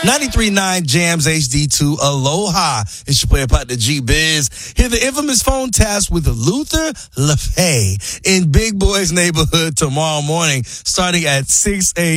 93.9 Jams HD2 Aloha. It's your player partner G-Biz. Hear the infamous phone task with Luther LaFay in Big Boy's neighborhood tomorrow morning starting at 6 a.m.